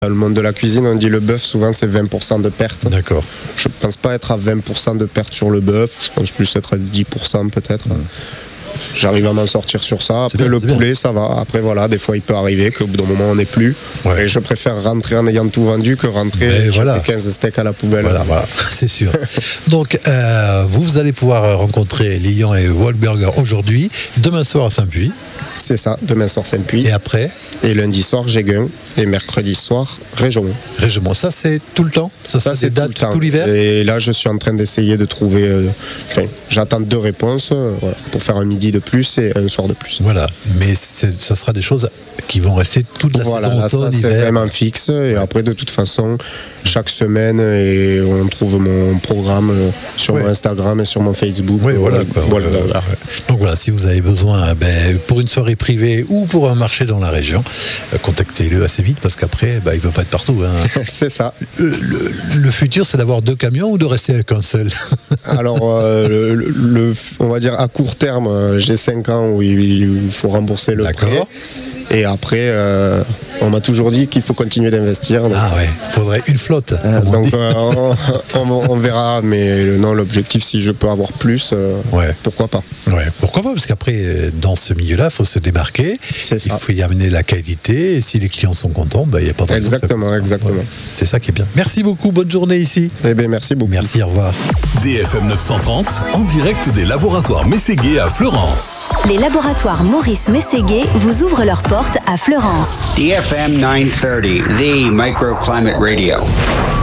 Dans le monde de la cuisine, on dit le bœuf, souvent c'est 20% de perte. D'accord. Je ne pense pas être à 20% de perte sur le bœuf, je pense plus être à 10% peut-être. J'arrive à m'en sortir sur ça. Après, le poulet, ça va. Après, voilà, des fois, il peut arriver qu'au bout d'un moment, on n'est plus. Ouais. Et je préfère rentrer en ayant tout vendu que rentrer et voilà. 15 steaks à la poubelle. Voilà, c'est sûr. Donc, vous allez pouvoir rencontrer Lilian et Wahlberger aujourd'hui, demain soir à Saint-Puy. C'est ça, demain soir Saint-Puy. Et après? Et lundi soir, Jégun. Et mercredi soir, Régemont. Régemont, ça c'est tout le temps? Ça c'est date tout l'hiver? Et là, je suis en train d'essayer de trouver... j'attends 2 réponses pour faire un midi de plus et un soir de plus. Voilà, mais ça sera des choses qui vont rester toute la saison automne, hiver. C'est vraiment fixe. Et après, de toute façon, chaque semaine, et on trouve mon programme sur mon Instagram et sur mon Facebook. Oui, voilà. Donc voilà, si vous avez besoin pour une soirée privée ou pour un marché dans la région, contactez-le assez vite parce qu'après, il ne peut pas être partout. Hein. C'est ça. Le futur, c'est d'avoir 2 camions ou de rester avec un seul? Alors, on va dire à court terme, j'ai 5 ans où il faut rembourser le prêt. Et après, on m'a toujours dit qu'il faut continuer d'investir. Donc... Ah ouais, il faudrait une flotte. Donc on verra, mais non, l'objectif, si je peux avoir plus, pourquoi pas. Ouais, pourquoi pas, parce qu'après, dans ce milieu-là, il faut se démarquer. Il faut y amener la qualité, et si les clients sont contents, il n'y a pas de raison. Exactement. C'est ça qui est bien. Merci beaucoup, bonne journée ici. Eh bien, merci beaucoup. Merci, au revoir. DFM 930, en direct des laboratoires Mességuet à Fleurance. Les laboratoires Maurice Mességuet vous ouvrent leurs portes à Fleurance. DFM 930, the microclimate radio.